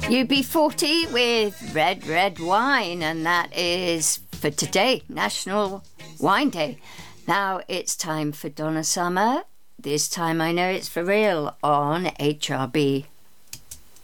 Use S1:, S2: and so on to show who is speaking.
S1: UB40 with Red Red Wine, and that is for today, National Wine Day. Now it's time for Donna Summer. This time I know it's for real on HRB